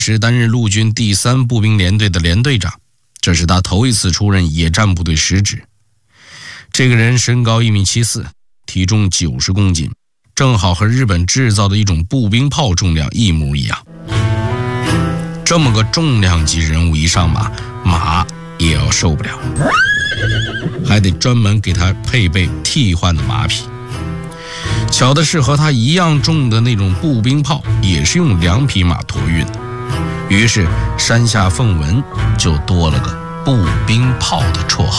是担任陆军第3步兵联队的连队长，这是他头一次出任野战部队实职。这个人身高1.74米，体重90公斤，正好和日本制造的一种步兵炮重量一模一样。这么个重量级人物一上马，马也要受不了，还得专门给他配备替换的马匹。巧的是，和他一样重的那种步兵炮也是用2匹马驮运的，于是山下奉文就多了个步兵炮的绰号。